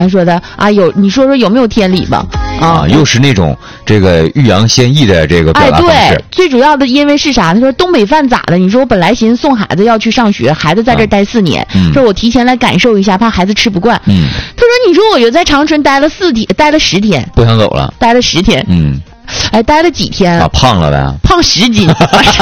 说的啊，你说有没有天理吧？啊， 又是那种这个欲扬先抑的这个表达方式。 对，最主要的因为是啥？他说东北饭咋的？你说我本来寻思送孩子要去上学，孩子在这待4年，说我提前来感受一下，怕孩子吃不惯。他说你说我就在长春待了10天， 不想走了， 待了10天。待了几天啊？胖了呗？ 胖10斤。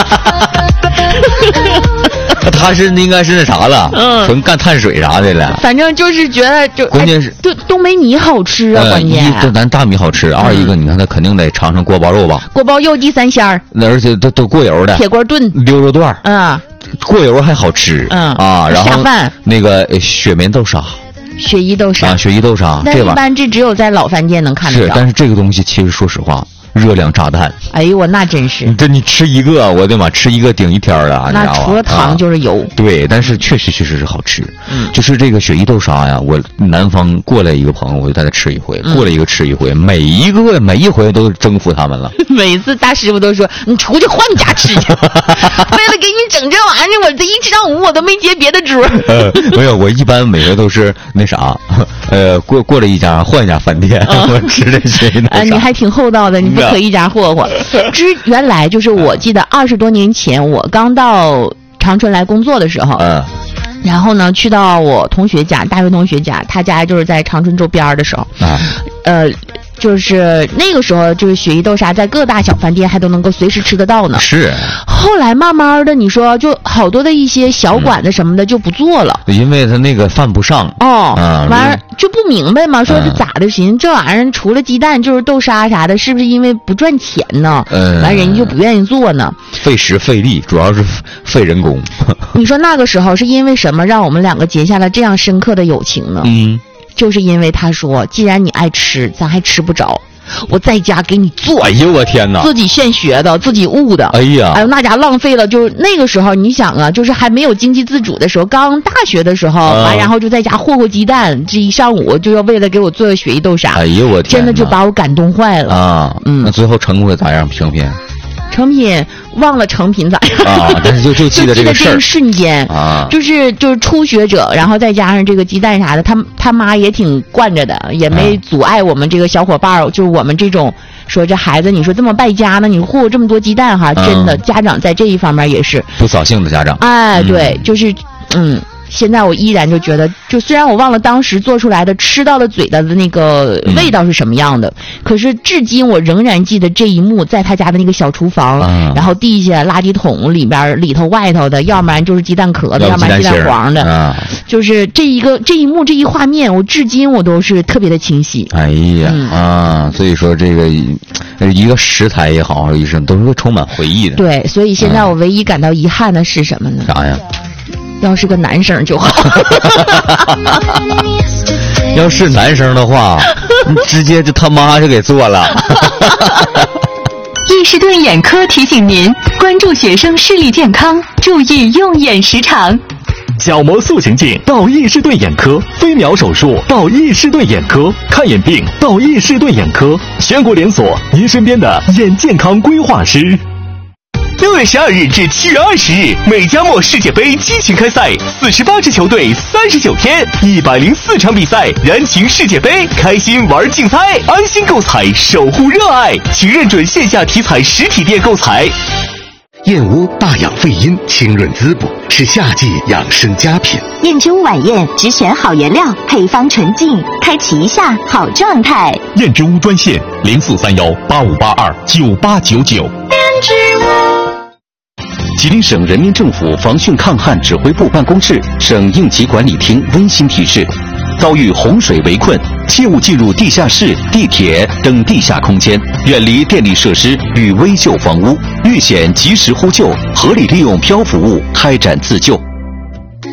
他是应该是那啥了，纯干碳水啥的了。 反正就是觉得关键是东北米好吃啊，关键一咱大米好吃，二一个你看他肯定得尝尝锅包肉吧？ 锅包肉地三鲜儿， 而且都过油的， 铁锅炖溜肉段过油还好吃，然后下饭那个雪棉豆沙。 雪衣豆沙雪衣豆沙， 但一般这只有在老饭店能看得到。 但是这个东西其实说实话，热量炸弹。 哎呦我那真是， 你吃一个，我的妈，吃一个顶一天的， 那除了糖就是油。对， 但是确实是好吃。就是这个雪衣豆沙呀，我南方过来一个朋友，我就带他吃一回，过来一个吃一回，每一回都征服他们了。 每次大师傅都说你出去换家吃去，为了给你整这玩意儿，我这一上午我都没接别的桌。 没有，我一般每回都是那啥，过了一家换一家饭店，我吃这雪衣豆沙。 你还挺厚道的，你不可一家霍霍。原来就是我记得20多年前我刚到长春来工作的时候，然后呢去到我同学家，大学同学家，他家就是在长春周边的时候，就是那个时候，就是雪衣豆沙在各大小饭店还都能够随时吃得到呢。 是。 后来慢慢的，你说就好多的一些小馆子什么的就不做了， 因为他那个饭不上。 完了就不明白嘛，说是咋的？寻思这玩意儿除了鸡蛋就是豆沙啥的，是不是因为不赚钱呢？完人家就不愿意做呢。 费时费力，主要是费人工。 你说那个时候是因为什么让我们两个结下了这样深刻的友情呢？就是因为他说，既然你爱吃，咱还吃不着，我在家给你做。 哎呦我天哪！ 自己现学的，自己悟的。 哎呀， 哎呦那家浪费了，就是那个时候你想啊，就是还没有经济自主的时候，刚大学的时候，然后就在家和鸡蛋，这一上午就要为了给我做雪衣豆沙。 哎呦我天， 真的就把我感动坏了啊！那最后成果咋样？成品？ 成品忘了成品咋样但是就记得这个事儿， 瞬间就是初学者，然后再加上这个鸡蛋啥的，他妈也挺惯着的，也没阻碍我们这个小伙伴就是我们这种说这孩子，你说这么败家呢，你和这么多鸡蛋哈，真的家长在这一方面也是不扫兴的家长。 对，就是现在我依然就觉得，就虽然我忘了当时做出来的吃到了嘴的那个味道是什么样的，可是至今我仍然记得这一幕，在他家的那个小厨房，然后地下垃圾桶里头外头的，要不然就是鸡蛋壳的，要不然鸡蛋黄的，就是这一幕这一画面，我至今我都是特别的清晰。 哎呀所以说这个一个食材也好，一生都是充满回忆的。 对，所以现在我唯一感到遗憾的是什么呢？ 啥呀？ 要是个男生就好。 要是男生的话，你直接就他妈就给做了。 易士顿眼科提醒您关注学生视力健康，注意用眼时长。 角膜塑形镜到易士顿眼科，飞秒手术到易士顿眼科，看眼病到易士顿眼科，全国连锁，您身边的眼健康规划师。6月12日至7月20日，美加墨世界杯激情开赛，48支球队，39天，104场比赛，燃情世界杯，开心玩竞猜，安心购彩，守护热爱，请认准线下体彩实体店购彩。 燕窝大养肺阴，清润滋补，是夏季养生佳品。 燕之屋晚宴只选好原料，配方纯净，开启一下好状态。 燕之屋专线043185829899。 燕之屋。 吉林省人民政府防汛抗旱指挥部办公室、省应急管理厅温馨提示：遭遇洪水围困，切勿进入地下室、地铁等地下空间，远离电力设施与危旧房屋，遇险及时呼救，合理利用漂浮物开展自救。